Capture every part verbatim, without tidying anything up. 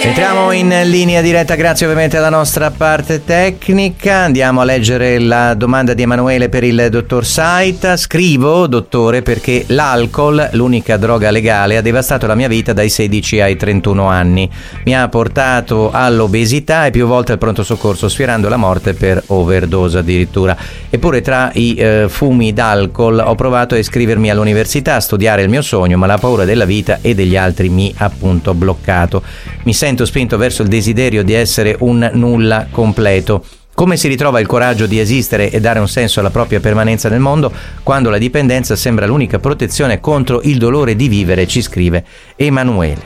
Entriamo in linea diretta, grazie ovviamente alla nostra parte tecnica. Andiamo a leggere la domanda di Emanuele per il dottor Saita. Scrivo, dottore, perché l'alcol, l'unica droga legale, ha devastato la mia vita dai sedici ai trentuno anni. Mi ha portato all'obesità e più volte al pronto soccorso, sfiorando la morte per overdose addirittura. Eppure tra i eh, fumi d'alcol ho provato a iscrivermi all'università, a studiare il mio sogno, ma la paura della vita e degli altri mi ha appunto bloccato. Mi sento spinto verso il desiderio di essere un nulla completo. Come si ritrova il coraggio di esistere e dare un senso alla propria permanenza nel mondo quando la dipendenza sembra l'unica protezione contro il dolore di vivere, ci scrive Emanuele.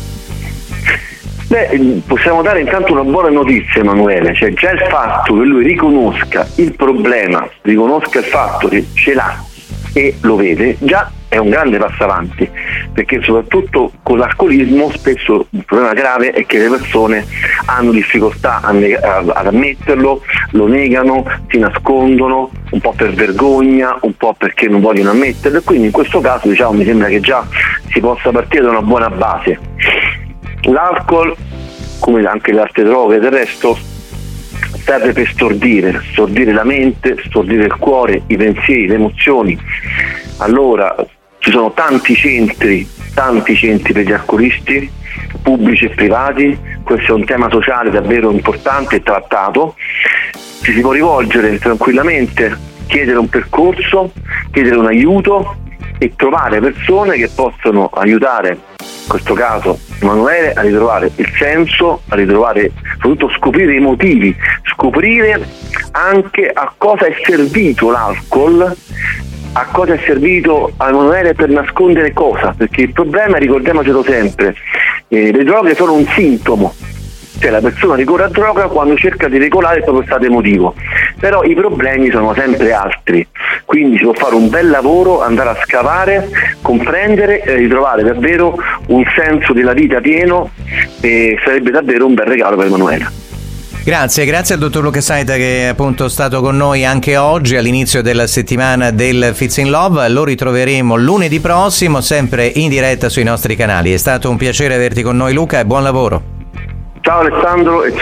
Beh, possiamo dare intanto una buona notizia, Emanuele, cioè già il fatto che lui riconosca il problema, riconosca il fatto che ce l'ha e lo vede, già è un grande passo avanti, perché soprattutto con l'alcolismo spesso il problema grave è che le persone hanno difficoltà a neg- ad ammetterlo, lo negano, si nascondono, un po' per vergogna, un po' perché non vogliono ammetterlo, e quindi in questo caso diciamo mi sembra che già si possa partire da una buona base. L'alcol, come anche le altre droghe del resto, serve per stordire, stordire la mente, stordire il cuore, i pensieri, le emozioni. Allora ci sono tanti centri, tanti centri per gli alcolisti, pubblici e privati. Questo è un tema sociale davvero importante e trattato. Ci si può rivolgere tranquillamente, chiedere un percorso, chiedere un aiuto e trovare persone che possono aiutare, in questo caso Emanuele, a ritrovare il senso, a ritrovare, soprattutto scoprire i motivi, scoprire anche a cosa è servito l'alcol, a cosa è servito a Emanuele per nascondere cosa, perché il problema, ricordiamocelo sempre, eh, le droghe sono un sintomo, cioè la persona ricorre a droga quando cerca di regolare il proprio stato emotivo, però i problemi sono sempre altri, quindi si può fare un bel lavoro, andare a scavare, comprendere e ritrovare davvero un senso della vita pieno, e sarebbe davvero un bel regalo per Emanuele. Grazie, grazie al dottor Luca Saita che è appunto stato con noi anche oggi all'inizio della settimana del Fits in Love. Lo ritroveremo lunedì prossimo sempre in diretta sui nostri canali. È stato un piacere averti con noi, Luca, e buon lavoro. Ciao Alessandro e ciao